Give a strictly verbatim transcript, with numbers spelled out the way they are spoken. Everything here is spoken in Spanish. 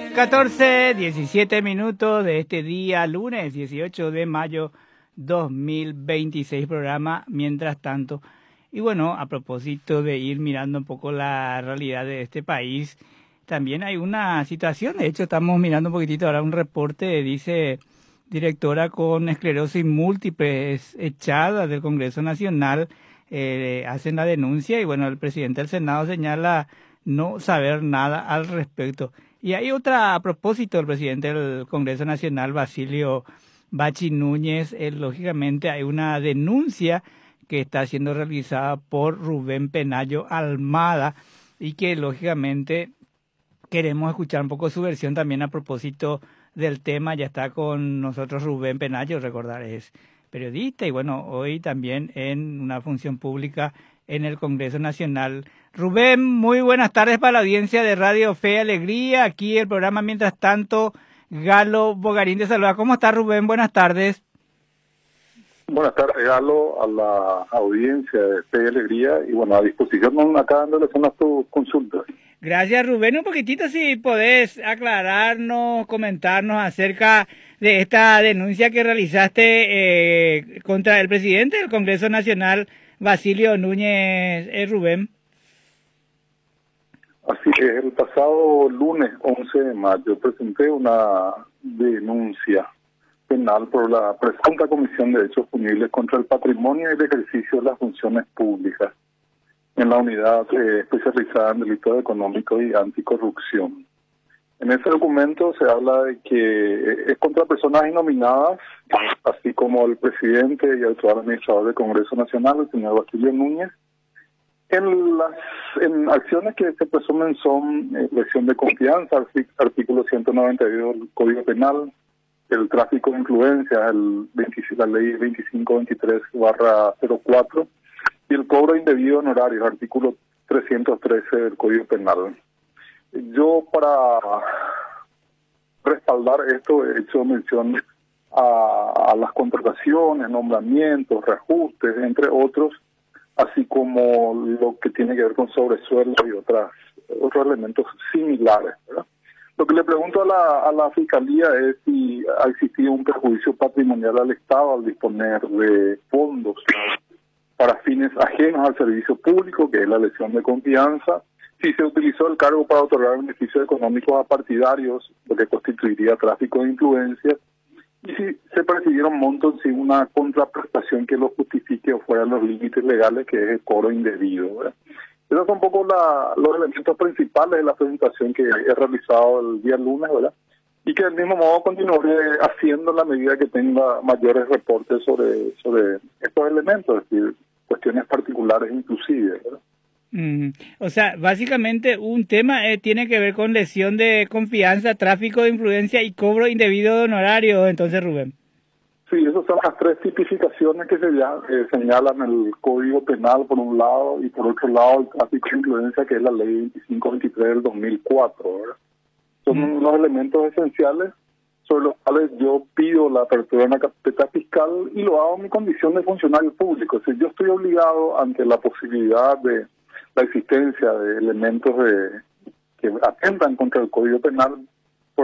catorce, diecisiete minutos de este día, lunes dieciocho de mayo dos mil veintiséis, programa Mientras Tanto. Y bueno, a propósito de ir mirando un poco la realidad de este país, también hay una situación, de hecho estamos mirando un poquitito ahora un reporte, dice directora con esclerosis múltiple, es echada del Congreso Nacional, eh, hacen la denuncia y bueno, el presidente del Senado señala no saber nada al respecto. Y hay otra, a propósito, el presidente del Congreso Nacional, Basilio Bachi Núñez, eh, lógicamente hay una denuncia que está siendo realizada por Rubén Penayo Almada y que lógicamente queremos escuchar un poco su versión también a propósito del tema. Ya está con nosotros Rubén Penayo, recordar, es periodista y bueno, hoy también en una función pública en el Congreso Nacional. Rubén, muy buenas tardes para la audiencia de Radio Fe y Alegría. Aquí el programa Mientras Tanto, Galo Bogarín te saluda. ¿Cómo estás, Rubén? Buenas tardes. Buenas tardes, Galo, a la audiencia de Fe y Alegría. Y bueno, a disposición acá en relación a tus consultas. Gracias, Rubén. Un poquitito si podés aclararnos, comentarnos acerca de esta denuncia que realizaste eh, contra el presidente del Congreso Nacional, Basilio Núñez, eh, Rubén. Así es, el pasado lunes once de mayo presenté una denuncia penal por la presunta comisión de hechos punibles contra el patrimonio y el ejercicio de las funciones públicas en la unidad eh, especializada en delitos económicos y anticorrupción. En ese documento se habla de que es contra personas innominadas, así como el presidente y el actual administrador del Congreso Nacional, el señor Basilio Núñez, en las en acciones que se presumen son eh, lesión de confianza, artículo ciento noventa y dos del Código Penal, el tráfico de influencia, el veinte, la ley veinticinco veintitrés barra cero cuatro, y el cobro indebido de honorarios, artículo trescientos trece del Código Penal. Yo, para respaldar esto, he hecho mención a, a las contrataciones, nombramientos, reajustes, entre otros, así como lo que tiene que ver con sobresueldo y otras otros elementos similares, ¿verdad? Lo que le pregunto a la, a la Fiscalía es si ha existido un perjuicio patrimonial al Estado al disponer de fondos para fines ajenos al servicio público, que es la lesión de confianza, si se utilizó el cargo para otorgar beneficios económicos a partidarios, lo que constituiría tráfico de influencias, y si se percibieron montos sin una contraprestación que lo justifique o fuera de los límites legales, que es el cobro indebido, ¿verdad? Esos son un poco la, los elementos principales de la presentación que he realizado el día lunes, ¿verdad? Y que del mismo modo continuaré haciendo en la medida que tenga mayores reportes sobre, sobre estos elementos, es decir, cuestiones particulares inclusive, ¿verdad? Mm, o sea, básicamente un tema eh, tiene que ver con lesión de confianza, tráfico de influencia y cobro indebido de honorario, entonces, Rubén. Sí, esas son las tres tipificaciones que se ya, eh, señalan el Código Penal por un lado y por otro lado el tráfico de influencia, que es la ley veinticinco veintitrés del dos mil cuatro, ¿verdad? Son mm. unos elementos esenciales sobre los cuales yo pido la apertura de una carpeta fiscal y lo hago en mi condición de funcionario público. Es decir, yo estoy obligado ante la posibilidad de la existencia de elementos de, que atentan contra el Código Penal